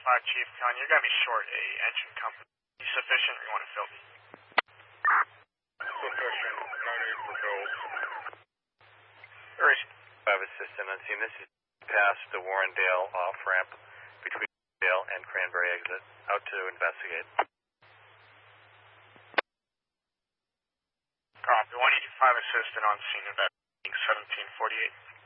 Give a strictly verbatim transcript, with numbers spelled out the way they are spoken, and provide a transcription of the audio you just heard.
five, Chief. Con, you're going to be short a engine company. Sufficient or you want to fill? Sufficient. No need for bills. Where is five assistant on scene. This is past the Warrendale off ramp between Dale and Cranberry exit. Out to investigate. Copy. one eighty-five assistant on scene about seventeen forty-eight.